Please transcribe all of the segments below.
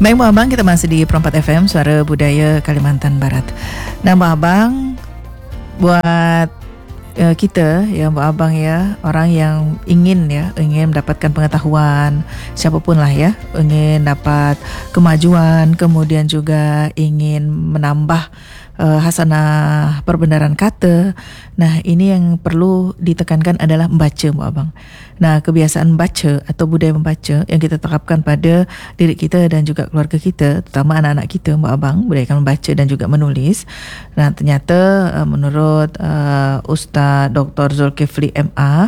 Baik Mbak Abang, kita masih di Perempat FM, Suara Budaya Kalimantan Barat. Dan Mbak Abang, buat kita ya Mbak Abang ya, orang yang ingin mendapatkan pengetahuan, siapapun lah ya, ingin dapat kemajuan, kemudian juga ingin menambah hasanah perbenaran kata. Nah, ini yang perlu ditekankan adalah membaca Mbak Abang. Nah, kebiasaan membaca atau budaya membaca yang kita terapkan pada diri kita dan juga keluarga kita, terutama anak-anak kita Mbak Abang, budayakan membaca dan juga menulis. Nah, ternyata menurut Ustaz Dr. Zulkifli MA,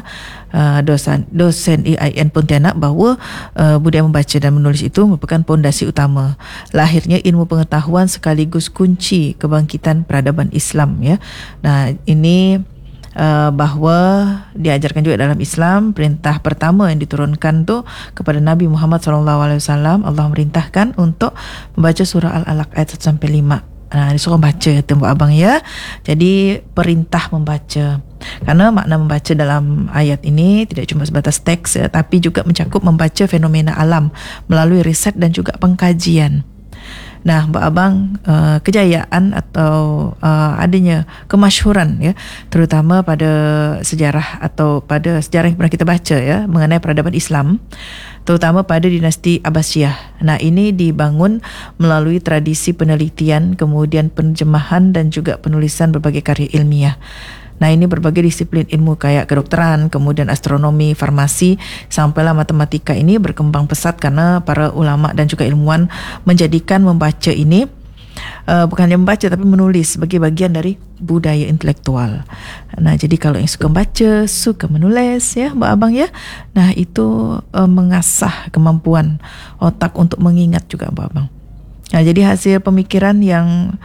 dosen IAIN Pontianak, bahawa budaya membaca dan menulis itu merupakan pondasi utama lahirnya ilmu pengetahuan sekaligus kunci kebangkitan peradaban Islam ya. Nah, ini bahawa diajarkan juga dalam Islam, perintah pertama yang diturunkan tu kepada Nabi Muhammad SAW, Allah merintahkan untuk membaca surah Al-Alaq ayat 1 sampai 5. Nah, disuruh baca kata Mbak Abang ya. Jadi perintah membaca. Karena makna membaca dalam ayat ini tidak cuma sebatas teks ya, tapi juga mencakup membaca fenomena alam melalui riset dan juga pengkajian. Nah, Mbak Abang, kejayaan atau adanya kemasyhuran ya, terutama pada sejarah atau pada sejarah yang pernah kita baca ya mengenai peradaban Islam, terutama pada dinasti Abbasiyah. Nah, ini dibangun melalui tradisi penelitian, kemudian penjemahan dan juga penulisan berbagai karya ilmiah. Nah, ini berbagai disiplin ilmu kayak kedokteran, kemudian astronomi, farmasi, sampailah matematika ini berkembang pesat karena para ulama dan juga ilmuwan menjadikan membaca ini bukan hanya membaca tapi menulis sebagai bagian dari budaya intelektual. Nah, jadi kalau yang suka membaca, suka menulis ya Mbak Abang ya, nah itu mengasah kemampuan otak untuk mengingat juga Mbak Abang. Nah, jadi hasil pemikiran yang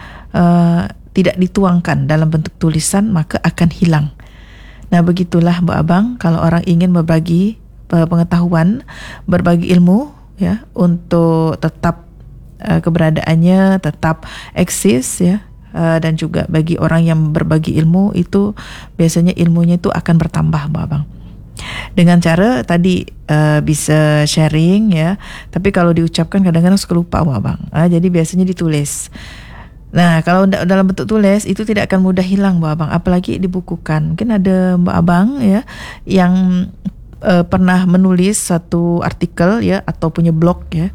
tidak dituangkan dalam bentuk tulisan maka akan hilang. Nah, begitulah Mbak Abang, kalau orang ingin berbagi pengetahuan, berbagi ilmu ya, untuk tetap keberadaannya tetap eksis ya, dan juga bagi orang yang berbagi ilmu itu biasanya ilmunya itu akan bertambah Mbak Abang. Dengan cara tadi bisa sharing ya, tapi kalau diucapkan kadang-kadang suka lupa Mbak Abang. Jadi biasanya ditulis. Nah, kalau dalam bentuk tulis itu tidak akan mudah hilang Mbak Abang, apalagi dibukukan. Mungkin ada Mbak Abang ya yang pernah menulis satu artikel ya, atau punya blog ya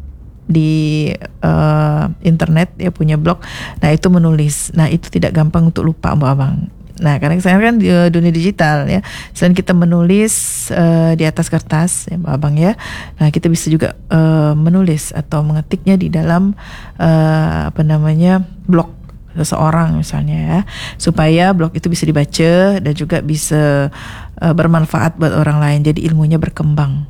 di internet ya, punya blog. Nah, itu menulis. Nah, itu tidak gampang untuk lupa Mbak Abang. Nah, karena sekarang kan di dunia digital ya, selain kita menulis di atas kertas ya Mbak Abang ya, nah kita bisa juga menulis atau mengetiknya di dalam blog seseorang misalnya ya, supaya blog itu bisa dibaca dan juga bisa bermanfaat buat orang lain, jadi ilmunya berkembang.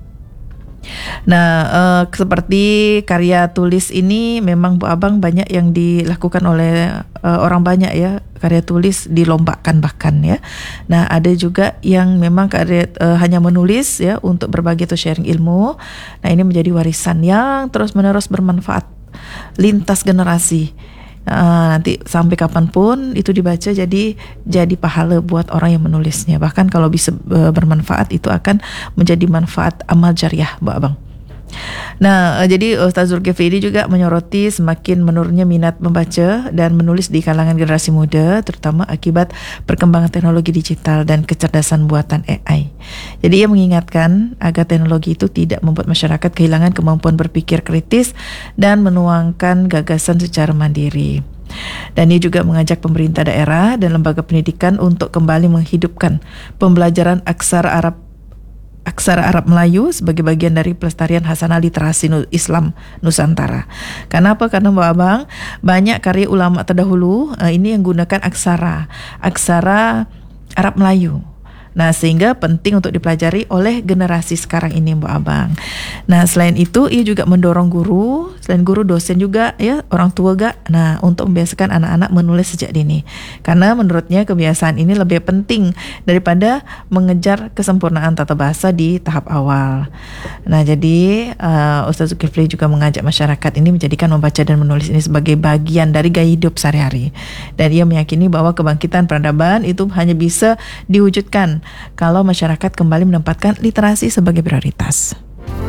Nah, seperti karya tulis ini memang Bu Abang banyak yang dilakukan oleh orang banyak ya, karya tulis dilombakan bahkan ya. Nah, ada juga yang memang karya hanya menulis ya untuk berbagi atau sharing ilmu. Nah, ini menjadi warisan yang terus-menerus bermanfaat lintas generasi. Nanti sampai kapanpun itu dibaca jadi pahala buat orang yang menulisnya. Bahkan kalau bisa bermanfaat, itu akan menjadi manfaat amal jariah Mbak Abang. Nah, jadi Ustaz Zulkifli juga menyoroti semakin menurunnya minat membaca dan menulis di kalangan generasi muda, terutama akibat perkembangan teknologi digital dan kecerdasan buatan AI. Jadi ia mengingatkan agar teknologi itu tidak membuat masyarakat kehilangan kemampuan berpikir kritis dan menuangkan gagasan secara mandiri. Dan ia juga mengajak pemerintah daerah dan lembaga pendidikan untuk kembali menghidupkan pembelajaran aksara Arab Melayu sebagai bagian dari pelestarian hasanah literasi Islam Nusantara. Kenapa? Karena Mbak Abang, banyak karya ulama terdahulu ini yang gunakan aksara Arab Melayu. Nah, sehingga penting untuk dipelajari oleh generasi sekarang ini Mbak Abang. Nah, selain itu ia juga mendorong guru, selain guru, dosen juga ya, orang tua gak. Nah, untuk membiasakan anak-anak menulis sejak dini. Karena menurutnya kebiasaan ini lebih penting daripada mengejar kesempurnaan tata bahasa di tahap awal. Nah, jadi Ustaz Zulkifli juga mengajak masyarakat ini menjadikan membaca dan menulis ini sebagai bagian dari gaya hidup sehari-hari. Dan ia meyakini bahwa kebangkitan peradaban itu hanya bisa diwujudkan kalau masyarakat kembali menempatkan literasi sebagai prioritas.